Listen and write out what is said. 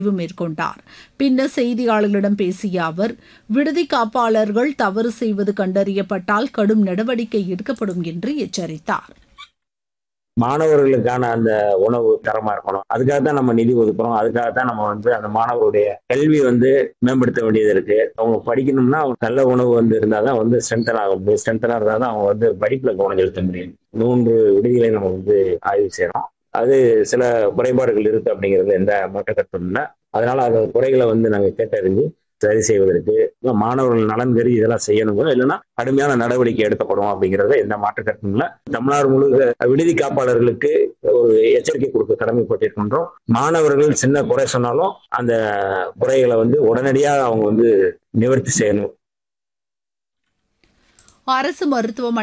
மேற்கொண்டார். பின்னர் செய்தியாளர்களிடம் பேசிய அவர், விடுதி காப்பாளர்கள் தவறு செய்வது கண்டறியப்பட்டால் கடும் நடவடிக்கை எடுக்கப்படும் என்று எச்சரித்தார். மாணவர்களுக்கான அந்த உணவு தரமா இருக்கணும். அதுக்காக தான் நம்ம நிதி ஒதுக்குறோம். அதுக்காக தான் நம்ம அந்த மாணவருடைய கல்வி மேம்படுத்த வேண்டியது இருக்கு. அவங்க படிக்கணும்னா நல்ல உணவு இருந்தாதான் ஸ்ட்ரென்தன் ஆக முடியும். ஸ்ட்ரென்தனா இருந்தாதான் அவங்க படிப்புல கவனம் செலுத்த முடியும். 3 விடுதிகளை நம்ம ஆய்வு செய்யறோம். அது சில குறைபாடுகள் இருக்கு அப்படிங்கிறது எந்த மாற்ற கருத்தும் இல்லை. அதனால அந்த குறைகளை நாங்க கேட்டறிஞ்சு சரி செய்வதற்கு மாணவர்கள் நலன் கருதி இதெல்லாம் செய்யணும், இல்லைன்னா கடுமையான நடவடிக்கை எடுக்கப்படும் அப்படிங்கறத எந்த மாற்று கருத்தும் இல்லை. தமிழ்நாடு முழுக்க விடுதி காப்பாளர்களுக்கு ஒரு எச்சரிக்கை கொடுக்க கடமைப்பட்டிருக்கின்றோம். மாணவர்கள் சின்ன குறை சொன்னாலும் அந்த குறைகளை உடனடியாக அவங்க நிவர்த்தி செய்யணும். அரசு மருத்துவமனை